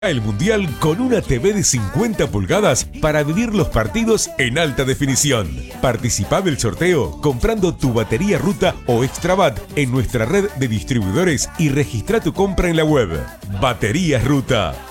El Mundial con una TV de 50 pulgadas para vivir los partidos en alta definición. Participa del sorteo comprando tu batería Ruta o Extrabat en nuestra red de distribuidores y registra tu compra en la web. Baterías Ruta.